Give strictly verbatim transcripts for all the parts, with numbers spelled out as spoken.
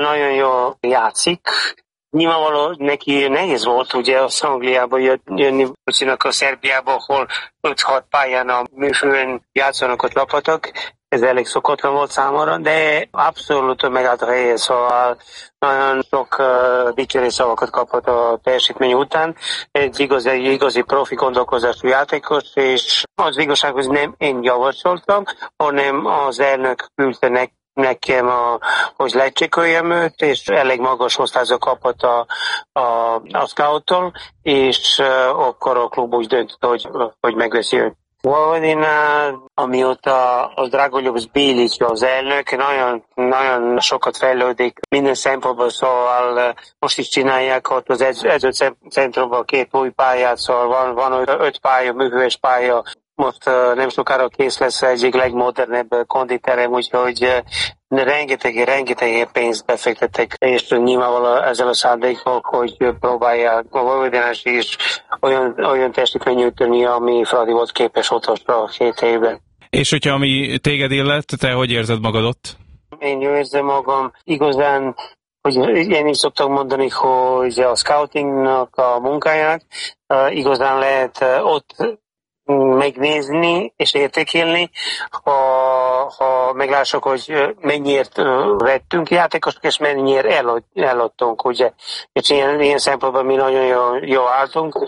nagyon jól játszik. Nyilvánvaló neki nehéz volt ugye az Angliába jönni, Bocinak a Szerbiába, ahol öt-hat pályán a műfőn játszanak a csapatok. Ez elég szokatlan volt számomra, de abszolút megállt a helyén, szóval nagyon sok uh, dicsérő szavakat kapott a teljesítmény után. Egy igazi, igazi profi gondolkozású játékos, és az igazság, hogy nem én javasoltam, hanem az elnök küldte neki nekem, a, hogy lecsekoljem őt, és elég magas osztályzó kapott a, a, a scouttól, és uh, akkor a klub úgy döntött, hogy, hogy megveszi őt. Vojvodina, amióta a Dragoljub Bilic az elnök, nagyon, nagyon sokat fejlődik minden szempontból, szóval most is csinálják ott az edzőcentrumban két új pályát, szóval van, van öt pálya, műhős pálya, most uh, nem sokára kész lesz egyik legmodernebb konditerem, úgyhogy uh, rengeteg, rengeteg pénzt befektettek, és nyilvánvalóan ezzel a szándékkal, hogy próbálják a Vojvodinás is olyan, olyan teljesítményt nyújtani, ami Fradi volt képes utolsó két évben. És hogyha ami téged illet, te hogy érzed magad ott? Én jól érzem magam. Igazán, hogy én is szoktam mondani, hogy a scoutingnak a munkáját uh, igazán lehet uh, ott megnézni és értékelni, ha, ha meglássuk, hogy mennyiért vettünk játékosok, és mennyiért eladtunk, ugye. És ilyen, ilyen szempontból mi nagyon jól, jól álltunk,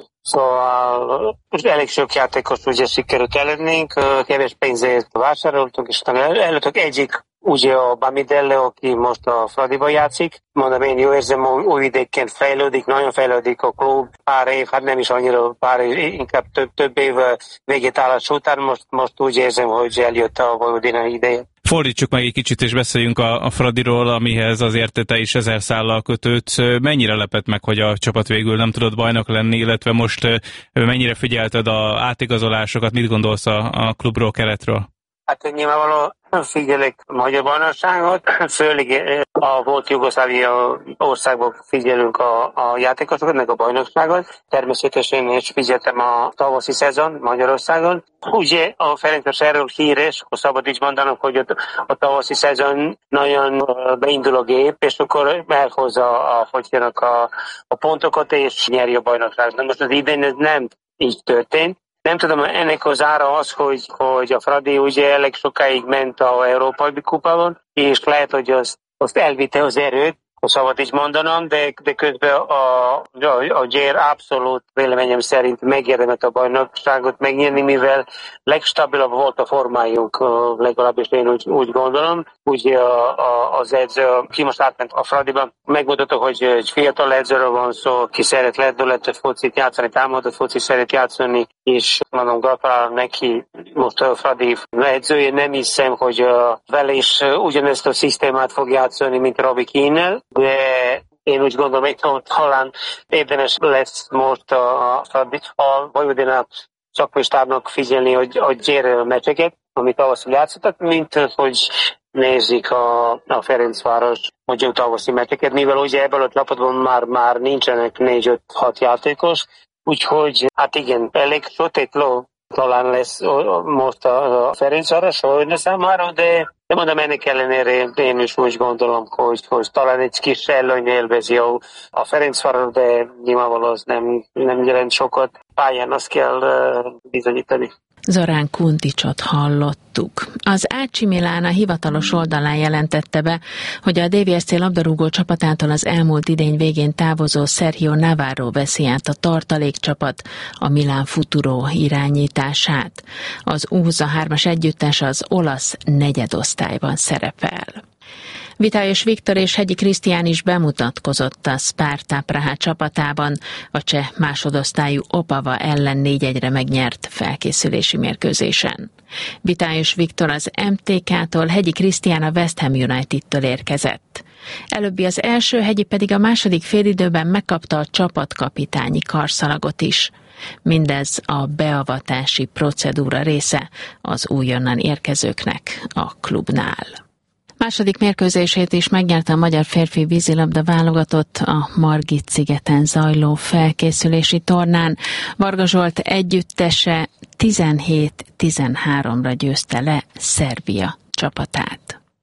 szóval elég sok játékos ugye sikerült eladnunk, kevés pénzért vásároltunk, és eladtuk egyik, ugye a Bamidele, aki most a Fradiba játszik. Mondom, én jó érzem, új idékként fejlődik, nagyon fejlődik a klub. Pár év, hát nem is annyira pár év, inkább több, több év végétállás után, most, most úgy érzem, hogy eljött a Vojvodina ideje. Fordítsuk meg egy kicsit, és beszéljünk a, a Fradiról, amihez azért te is ezer szállal kötődsz. Mennyire lepett meg, hogy a csapat végül nem tudott bajnok lenni, illetve most mennyire figyelted a átigazolásokat, mit gondolsz a, a klubról, keretről? Hát nyilvánvalóan figyelek a magyar bajnokságot, főleg a volt Jugoszlávia országból figyelünk a, a játékosokat, meg a bajnokságot. Természetesen is figyeltem a tavaszi szezon Magyarországon. Ugye a Ferencváros erről híres, akkor szabad is mondanom, hogy a, a tavaszi szezon nagyon beindul a gép, és akkor elhozza a, hogy a, a pontokat, és nyeri a bajnokságot. Na most az idén ez nem így történt. Nem tudom, ennek az ára az, hogy, hogy a Fradi ugye elég sokáig ment a Európai Kupában, és lehet, hogy azt, azt elvitte az erőt, ha szabad is mondanom, de, de közben a, a, a Gyér abszolút véleményem szerint megérdemelt a bajnokságot megnyerni, mivel legstabilabb volt a formájuk, legalábbis én úgy, úgy gondolom. Ugye a, a, az edző, ki most átment a Fradiban, megmutatta, hogy egy fiatal edzőről van szó, ki szeret lendületet focit játszani, támadott focit szeret játszani, és mondom, gratulálom neki, most a Fradi edzője, nem hiszem, hogy uh, vele is uh, ugyanezt a szisztémát fog játszani, mint Robbie Keane-nel, de én úgy gondolom, hogy talán érdemes lesz most a, a, a Vojvodina szakmai stábnak figyelni, hogy a gyere meccseket, amit tavasszal játszottak, mint hogy nézik a, a Ferencváros mondjuk tavaszi meccseket, mivel ugye ebből a csapatban már, már nincsenek négy-öt-hat játékos, úgyhogy hát igen, elég sötétló talán lesz most a Ferencváros Vojvodina számára, de de mondom, ennek ellenére én is úgy gondolom, hogy, hogy talán egy kis előny élvezi a, a Ferencváros, de nyilvánvalóan az nem, nem jelent sokat. Pályán azt kell uh, bizonyítani. Zorán Kunticsot hallottuk. Az á cé Milán a hivatalos oldalán jelentette be, hogy a dé vé es cé labdarúgó csapatától az elmúlt idény végén távozó Sergio Navarro veszi át a tartalékcsapat, a Milán Futuro irányítását. Az U huszonhármas együttes az olasz negyedosztályban szerepel. Vitályos Viktor és Hegyi Krisztián is bemutatkozott a Sparta Praha csapatában, a cseh másodosztályú Opava ellen négy egyre megnyert felkészülési mérkőzésen. Vitályos Viktor az em té ká-tól, Hegyi Krisztián a West Ham United-től érkezett. Előbbi az első, Hegyi pedig a második félidőben megkapta a csapatkapitányi karszalagot is. Mindez a beavatási procedúra része az újonnan érkezőknek a klubnál. Második mérkőzését is megnyerte a magyar férfi vízilabda válogatott a Margit-szigeten zajló felkészülési tornán. Varga Zsolt együttese tizenhét tizenháromra győzte le Szerbia csapatát.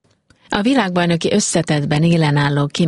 A világbajnoki összetettben élen álló